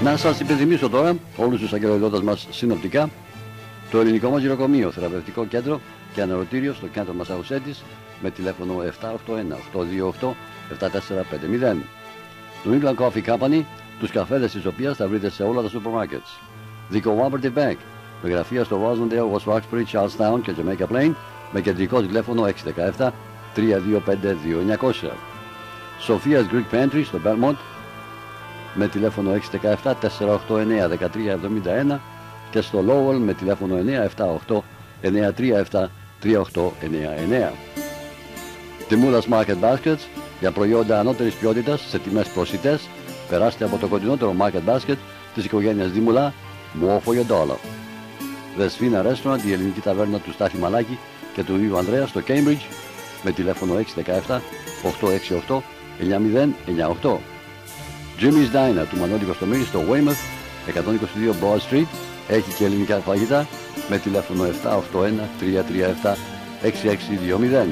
Να σας υπενθυμίσω τώρα όλους τους αγγελοδότες μας συνοπτικά το ελληνικό μας γυροκομείο, θεραπευτικό κέντρο και αναρωτήριο στο κέντρο Μασαχουσέτης με τηλέφωνο 781-828-7450. Το England Coffee Company, τους καφέδες της οποίας θα βρείτε σε όλα τα σούπερ μάρκετς. The Cooperative Bank, με γραφεία στο Rosendale, West Roxbury, Charlestown και Jamaica Plain με κεντρικό τηλέφωνο 617 325 2900. Sophia's Greek Pantry στο Belmont με τηλέφωνο 617 489 1371 και στο Lowell με τηλέφωνο 978 937 3899. Τιμούλας Market Baskets για προϊόντα ανώτερης ποιότητας σε τιμές προσιτές. Περάστε από το κοντινότερο Market Basket της οικογένειας Δήμουλα. More for your dollar. Δεσφίνα Restaurant, η ελληνική ταβέρνα του Στάθη Μαλάκη και του Ιου Ανδρέα στο Cambridge με τηλέφωνο 617 868 9098. Jimmy's Diner του Μανώλη Κωστομήρη στο Weymouth 122 Broad Street έχει και ελληνικά φαγητά με τηλέφωνο 781 337 6620.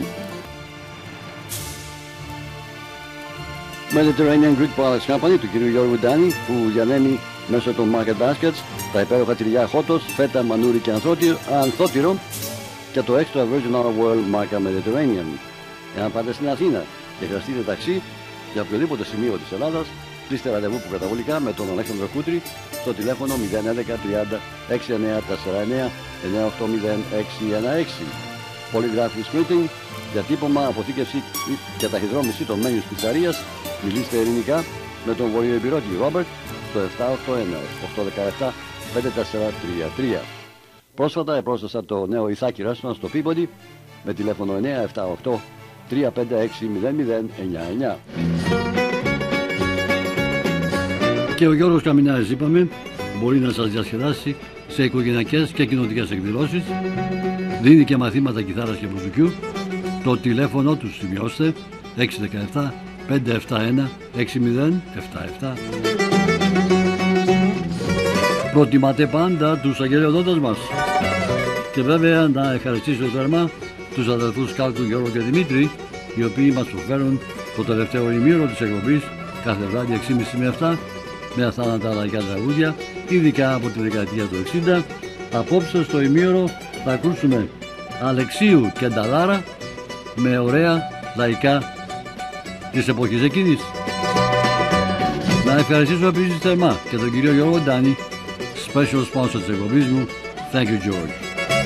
Mediterranean Greek Products Company του κ. Γιώργου Ντάνη που διανέμει μέσω των Market Baskets τα υπέροχα τυριά χότος, φέτα, μανούρι και ανθότυρο και το Extra Virgin Olive Oil μάρκα Mediterranean. Εάν πάτε στην Αθήνα και χρειαστείτε ταξί για οποιοδήποτε σημείο της Ελλάδας, κλείστε ραντεβού προκαταβολικά με τον Αλέξανδρο Κούτρη στο τηλέφωνο 011 30 6949 980 616. Polygraphic Printing, διατύπωμα, αποθήκευση και ταχυδρόμηση των menus πιτσαρίας. Μιλήστε ελληνικά με τον βορειοεπιρώτη Ρόμπερτ στο 781 817 5433. Πρόσφατα επρόσθεσα το νέο Ιθάκη Restaurant στο Peabody με τηλέφωνο 978 356 0099. Και ο Γιώργος Καμινάρης, είπαμε, μπορεί να σας διασκεδάσει σε οικογενειακές και κοινοτικές εκδηλώσεις. Δίνει και μαθήματα κιθάρας και μπουζουκιού. Το τηλέφωνο του σημειώστε 617 571 6077. Προτιμάτε πάντα τους αγγελιοδότες μας. Και βέβαια να ευχαριστήσω θερμά τους αδελφούς Κάλκου, Γιώργο και Δημήτρη, οι οποίοι μας προσφέρουν το τελευταίο ημίωρο της εκπομπής κάθε βράδυ 6.30 με 7 με αθάνατα λαϊκά τραγούδια, ειδικά από τη δεκαετία του 60. Απόψε στο ημίωρο θα ακούσουμε Αλεξίου και Νταλάρα με ωραία λαϊκά της εποχής εκείνης. Να ευχαριστήσω επίσης θερμά και τον κύριο Γιώργο Ντάνη, special sponsor της εκπομπής μου. Thank you, George.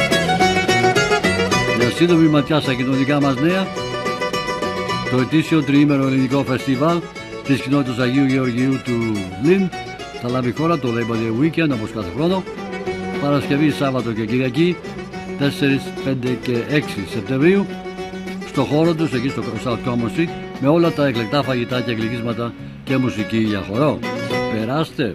Μια σύντομη ματιά στα κοινωνικά μας νέα. Το ετήσιο τριήμερο ελληνικό φεστιβάλ της κοινότητας Αγίου Γεωργίου του Λιν θα λάβει χώρα το Labor Day Weekend όπως κάθε χρόνο, Παρασκευή, Σάββατο και Κυριακή 4, 5 και 6 Σεπτεμβρίου στο χώρο τους εκεί στο South Common Street με όλα τα εκλεκτά φαγητά και γλυκίσματα και μουσική για χορό. Περάστε!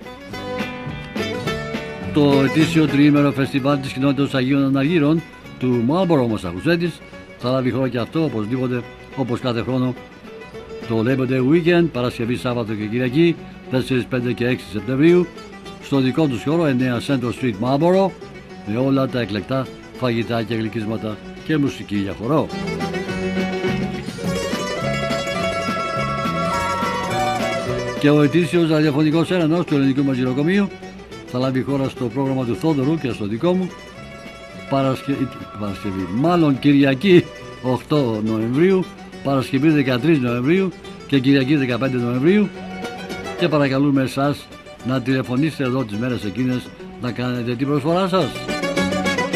Το ετήσιο τριήμερο φεστιβάλ της κοινότητας Αγίων Αναργύρων του Marlborough Μασαχουσέτης θα λάβει χώρα και αυτό οπωσδήποτε όπως κάθε χρόνο το Labor Day Weekend, Παρασκευή, Σάββατο και Κυριακή 4, 5 και 6 Σεπτεμβρίου στο δικό τους χώρο 9 Central Street Marlborough με όλα τα εκλεκτά φαγητά και γλυκίσματα και μουσική για χορό. Και ο ετήσιος ραδιοφωνικός έρανος του ελληνικού μας γυροκομείου θα λάβει χώρα στο πρόγραμμα του Θόδωρου και στο δικό μου Παρασκευή, μάλλον Κυριακή 8 Νοεμβρίου, Παρασκευή 13 Νοεμβρίου και Κυριακή 15 Νοεμβρίου και παρακαλούμε εσάς να τηλεφωνήσετε εδώ τις μέρες εκείνες να κάνετε την προσφορά σας.